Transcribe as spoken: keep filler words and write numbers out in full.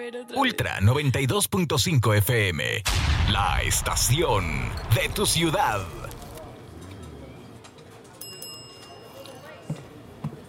ver otra Ultra noventa y dos punto cinco F M, la estación de tu ciudad.